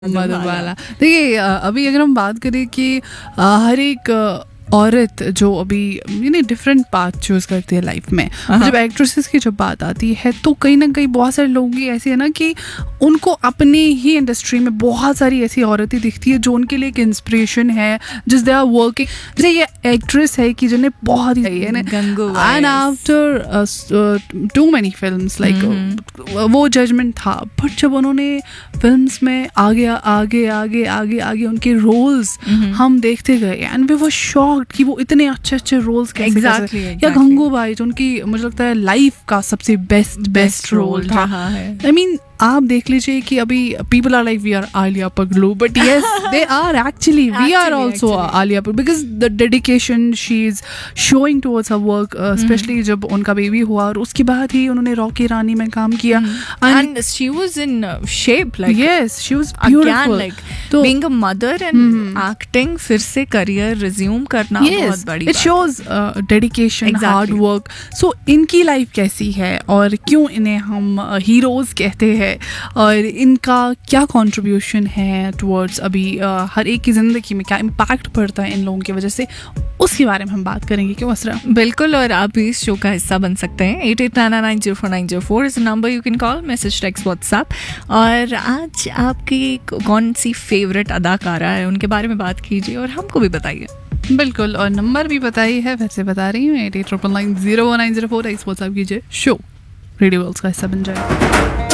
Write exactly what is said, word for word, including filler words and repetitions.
मधुबाला। देखिए अ, अभी अगर हम बात करें कि अ, हर एक अ, औरत जो अभी you know different path choose करती है लाइफ में, जब एक्ट्रेसेस की जब बात आती है तो कहीं ना कहीं बहुत सारे लोग ही ऐसे है ना कि उनको अपनी ही इंडस्ट्री में बहुत सारी ऐसी औरतें दिखती है जो उनके लिए एक इंस्पिरेशन है, जिस दे आर वर्किंग। जैसे ये एक्ट्रेस है कि जिन्हें बहुत ही है ना, and after two many films like वो जजमेंट था, बट जब उन्होंने फिल्म्स में आगे आगे आगे आगे आगे उनके रोल्स हम देखते गए एंड वी वर शॉक्ड कि वो इतने अच्छे अच्छे रोल्स कैसे exactly, कैसे exactly. या गंगूबाई जो उनकी मुझे लगता है लाइफ का सबसे बेस्ट बेस्ट रोल था। आई मीन आप देख लीजिए कि अभी people are like we are Alia पगलू, but yes they are actually we are also Alia पगलू because the dedication she is showing towards her work, specially जब उनका बेबी हुआ और उसके बाद ही उन्होंने रॉकी रानी में काम किया and she was in uh, shape like yes she was again beautiful like तो being a mother and acting फिर से career resume करना बहुत बड़ी it shows dedication hard work. सो इनकी लाइफ कैसी है और क्यों इन्हें हम हीरोज कहते हैं और इनका क्या कंट्रीब्यूशन है टुवर्ड्स अभी uh, हर एक की ज़िंदगी में क्या इम्पैक्ट पड़ता है इन लोगों की वजह से, उसके बारे में हम बात करेंगे। क्यों असरा? बिल्कुल, और आप भी इस शो का हिस्सा बन सकते हैं। Eight eight nine nine zero four nine zero four is number you can call, message, text, WhatsApp. और आज आपकी कौन सी फेवरेट अदाकारा है उनके बारे में बात कीजिए और हमको भी बताइए। बिल्कुल, और नंबर भी बताई है, वैसे बता रही हूँ eight eight triple nine zero one nine zero four. WhatsApp कीजिए, शो रेडियो वर्ल्ड का हिस्सा बन जाए।